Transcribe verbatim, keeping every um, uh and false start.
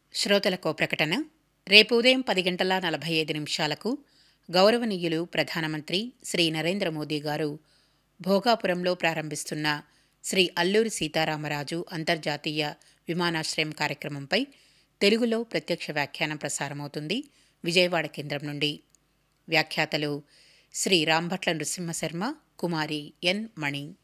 శ్రోతలకో ప్రకటన. రేపు ఉదయం పది గంటల నలభై ఐదు నిమిషాలకు గౌరవనీయులు ప్రధానమంత్రి శ్రీ నరేంద్ర మోదీ గారు భోగాపురంలో ప్రారంభిస్తున్న శ్రీ అల్లూరి సీతారామరాజు అంతర్జాతీయ విమానాశ్రయం కార్యక్రమంపై తెలుగులో ప్రత్యక్ష వ్యాఖ్యానం ప్రసారమవుతుంది. విజయవాడ కేంద్రం నుండి. వ్యాఖ్యాతలు శ్రీ రాంభట్ల నృసింహశర్మ, కుమారి ఎన్ మణి.